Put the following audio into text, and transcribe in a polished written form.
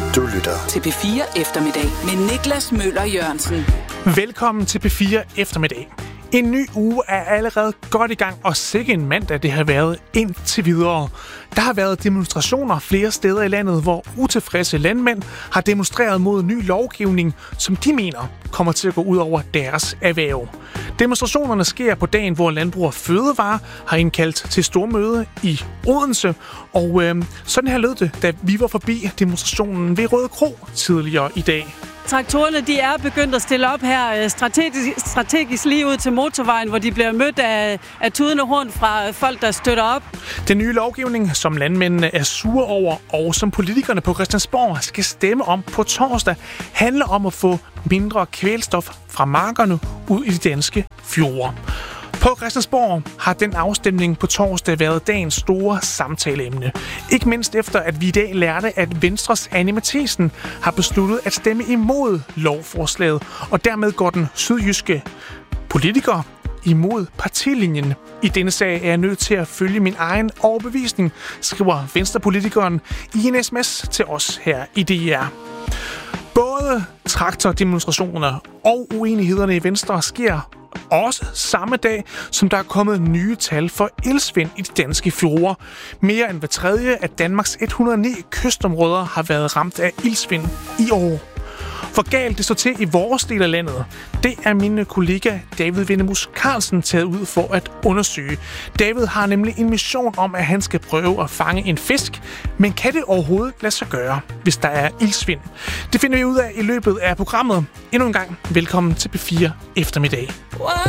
Du lytter til P4 Eftermiddag med Niklas Møller Jørgensen. Velkommen til P4 Eftermiddag. En ny uge er allerede godt i gang, og sikke en mandag det har været indtil videre. Der har været demonstrationer flere steder i landet, hvor utilfredse landmænd har demonstreret mod ny lovgivning, som de mener kommer til at gå ud over deres erhverv. Demonstrationerne sker på dagen, hvor Landbrug og Fødevare har indkaldt til stormøde i Odense, og sådan her lød det, da vi var forbi demonstrationen ved Røde Kro tidligere i dag. Traktorerne de er begyndt at stille op her strategisk lige ud til motorvejen, hvor de bliver mødt af tudende horn fra folk, der støtter op. Den nye lovgivning, som landmændene er sure over, og som politikerne på Christiansborg skal stemme om på torsdag, handler om at få mindre kvælstof fra markerne ud i de danske fjorde. På Christiansborg har den afstemning på torsdag været dagens store samtaleemne. Ikke mindst efter, at vi i dag lærte, at Venstres Anni Matthiesen har besluttet at stemme imod lovforslaget, og dermed går den sydjyske politiker imod partilinjen. I denne sag er jeg nødt til at følge min egen overbevisning, skriver Venstrepolitikeren i en sms til os her i DR. Både traktordemonstrationer og uenighederne i Venstre sker også samme dag, som der er kommet nye tal for iltsvind i de danske fjorde. Mere end hver tredje af Danmarks 109 kystområder har været ramt af iltsvind i år. Hvor galt det står til i vores del af landet, det er min kollega David Vindemus Carlsen taget ud for at undersøge. David har nemlig en mission om, at han skal prøve at fange en fisk, men kan det overhovedet lade sig gøre, hvis der er iltsvind? Det finder vi ud af i løbet af programmet. Endnu en gang velkommen til P4 Eftermiddag.